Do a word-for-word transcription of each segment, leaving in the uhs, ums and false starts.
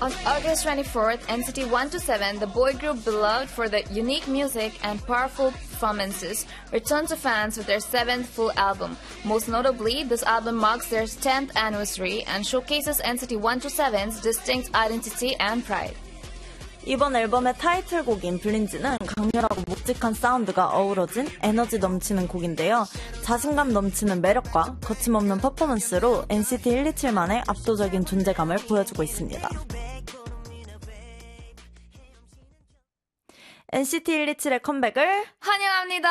On August twenty-fourth, N C T one twenty-seven, the boy group beloved for their unique music and powerful performances, returned to fans with their seventh full album. Most notably, this album marks their tenth anniversary and showcases N C T one twenty-seven's distinct identity and pride. 이번 앨범의 타이틀곡인 블린즈는 강렬하고 묵직한 사운드가 어우러진 에너지 넘치는 곡인데요. 자신감 넘치는 매력과 거침없는 퍼포먼스로 엔시티 백이십칠만의 압도적인 존재감을 보여주고 있습니다. 엔시티 백이십칠의 컴백을 환영합니다.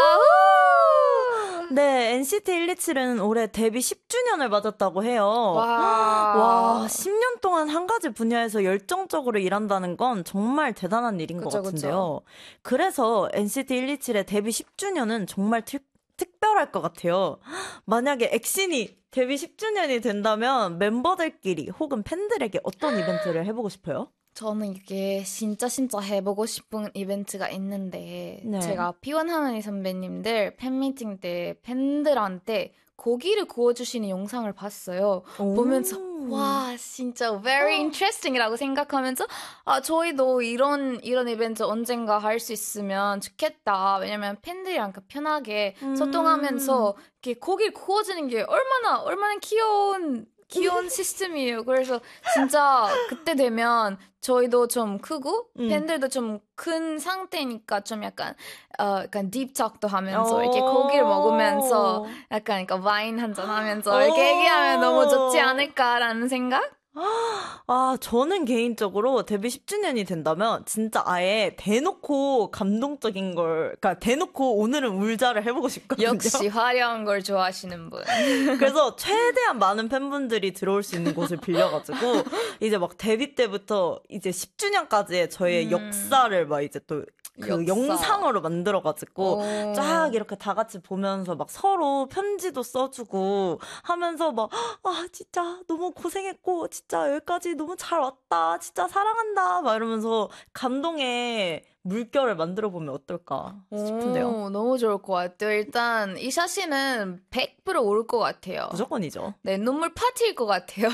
네, 엔시티 백이십칠은 올해 데뷔 십 주년을 맞았다고 해요. 와. 와, 십 년 동안 한 가지 분야에서 열정적으로 일한다는 건 정말 대단한 일인 그쵸, 것 같은데요. 그쵸. 그래서 엔시티 백이십칠의 데뷔 십 주년은 정말 특, 특별할 것 같아요. 만약에 엑신이 데뷔 십 주년이 된다면 멤버들끼리 혹은 팬들에게 어떤 이벤트를 해보고 싶어요? 저는 이게 진짜 진짜 해보고 싶은 이벤트가 있는데 네. 제가 피원하은이 선배님들 팬미팅 때 팬들한테 고기를 구워주시는 영상을 봤어요. 오. 보면서 와 진짜 very interesting이라고 생각하면서 아 저희도 이런 이런 이벤트 언젠가 할 수 있으면 좋겠다. 왜냐면 팬들이랑 편하게 음. 소통하면서 이렇게 고기를 구워주는 게 얼마나 얼마나 귀여운 귀여운 시스템이에요. 그래서 진짜 그때 되면 저희도 좀 크고 음. 팬들도 좀 큰 상태니까 좀 약간 어 약간 딥톡도 하면서 오. 이렇게 고기를 먹으면서 약간 그러니까 와인 한잔 하면서 이렇게 오. 얘기하면 너무 좋지 않을까라는 생각? 아, 저는 개인적으로 데뷔 십 주년이 된다면 진짜 아예 대놓고 감동적인 걸, 그러니까 대놓고 오늘은 울자를 해보고 싶거든요. 역시 화려한 걸 좋아하시는 분. 그래서 최대한 많은 팬분들이 들어올 수 있는 곳을 빌려가지고 이제 막 데뷔 때부터 이제 십 주년까지의 저의 음. 역사를 막 이제 또 그 역사. 영상으로 만들어가지고 오. 쫙 이렇게 다 같이 보면서 막 서로 편지도 써주고 하면서 막 아 진짜 너무 고생했고 진짜 여기까지 너무 잘 왔다 진짜 사랑한다 막 이러면서 감동의 물결을 만들어 보면 어떨까 싶은데요. 오, 너무 좋을 것 같아요. 일단 이 샷시는 백 퍼센트 올 것 같아요. 무조건이죠. 네, 눈물 파티일 것 같아요.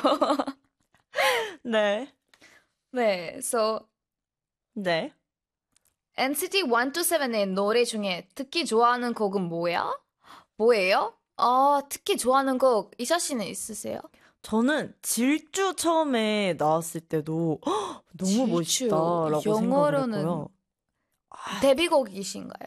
네. 네, so 네. 엔시티 백이십칠의 노래 중에 특히 좋아하는 곡은 뭐야? 뭐예요? 아, 특히 좋아하는 곡 이샤 씨는 있으세요? 저는 질주 처음에 나왔을 때도 헉, 너무 질주. 멋있다라고 생각을 영어로는 했고요. 데뷔곡이신가요?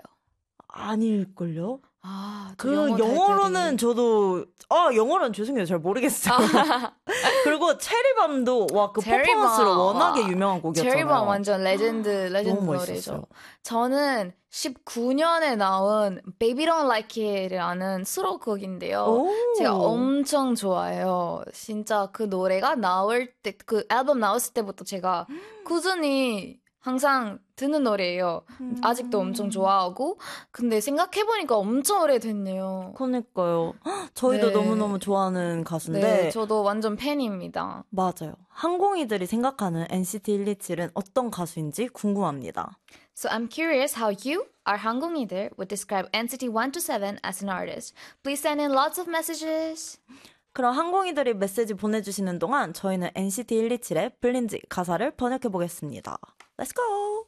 아닐걸요? 아, 저 그 영어 영어로는 타이틀이. 저도 아 영어로는 죄송해요 잘 모르겠어요. 그리고 체리밤도 와 그 체리밤. 퍼포먼스로 워낙에 유명한 곡이었잖아요. 체리밤 완전 레전드 레전드 너무 노래죠. 멋있었어요. 저는 십구 년에 나온 Baby Don't Like It이라는 수록곡인데요. 오. 제가 엄청 좋아해요. 진짜 그 노래가 나올 때, 그 앨범 나왔을 때부터 제가 꾸준히 항상 듣는 노래예요. 음. 아직도 엄청 좋아하고. 근데 생각해보니까 엄청 오래됐네요. 그러니까요. 헉, 저희도 네. 너무너무 좋아하는 가수인데 네, 저도 완전 팬입니다. 맞아요. 항공이들이 생각하는 엔시티 백이십칠은 어떤 가수인지 궁금합니다. So I'm curious how you, our 항공이들, would describe 엔시티 백이십칠 as an artist. Please send in lots of messages. 그럼 항공이들이 메시지 보내주시는 동안 저희는 엔시티 백이십칠의 블린즈 가사를 번역해보겠습니다. Let's go!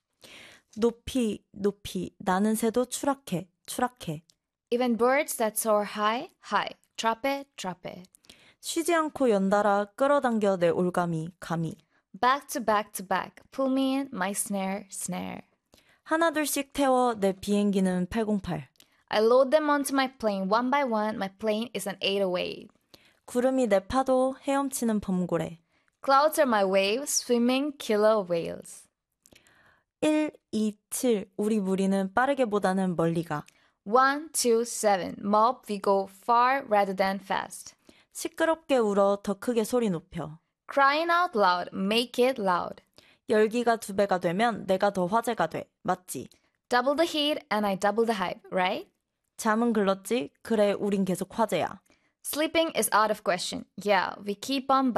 높이 높이 나는 새도 추락해 추락해 Even birds that soar high, high. Drop it, drop it. 쉬지 않고 연달아 끌어당겨 내 올가미 감히 Back to back to back. Pull me in, my snare, snare. 하나둘씩 태워 내 비행기는 팔공팔 I load them onto my plane one by one. My plane is an eight oh eight. 구름이 내 파도 헤엄치는 범고래 Clouds are my waves, swimming killer whales. 일, 이, 칠 우리 무리는 빠르게보다는 멀리 가 One, two, seven. Mob, we go far rather than fast. 시끄럽게 울어 더 크게 소리 높여 Crying out loud, make it loud. 열기가 두 배가 되면 내가 더 화제가 돼 맞지? Double the heat and I double the hype, right? 잠은 글렀지? 그래 우린 계속 화제야 Sleeping is out of question. Yeah, we keep on